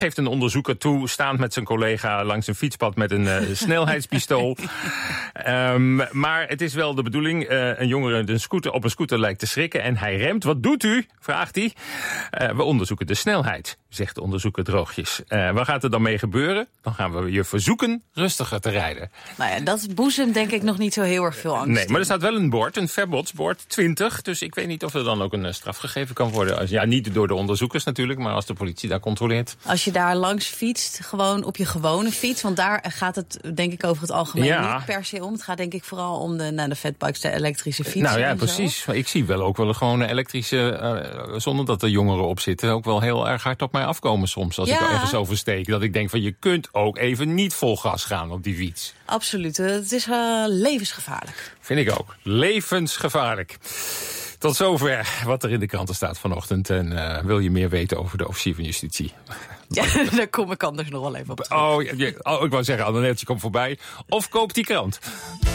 Heeft een onderzoeker toe, staand met zijn collega langs een fietspad met een snelheidspistool. Maar het is wel de bedoeling. Een jongere op een scooter lijkt te schrikken en hij remt. Wat doet u? Vraagt hij. We onderzoeken de snelheid, zegt de onderzoeker droogjes. Wat gaat er dan mee gebeuren? Dan gaan we je verzoeken rustiger te rijden. Nou ja, dat boezemt denk ik nog niet zo heel erg veel angst. Nee, maar er staat wel een bord, een verbodsbord, 20. Dus ik weet niet of er dan ook een straf gegeven kan worden. Ja, niet door de onderzoekers natuurlijk, maar als de politie daar controleert. Als je daar langs fietst, gewoon op je gewone fiets. Want daar gaat het denk ik over het algemeen niet per se om. Het gaat denk ik vooral om de fatbikes, de elektrische fietsen. Nou ja, precies. Maar ik zie wel ook wel gewoon een elektrische, zonder dat er jongeren op zitten, ook wel heel erg hard op mij afkomen soms. Als ik er ergens oversteek. Dat ik denk van je kunt ook even niet vol gas gaan op die fiets. Absoluut. Het is levensgevaarlijk. Vind ik ook. Levensgevaarlijk. Tot zover wat er in de kranten staat vanochtend. En wil je meer weten over de officier van justitie? Ja, daar kom ik anders nog wel even op terug. Ik wou zeggen, Annette, je komt voorbij. Of koop die krant.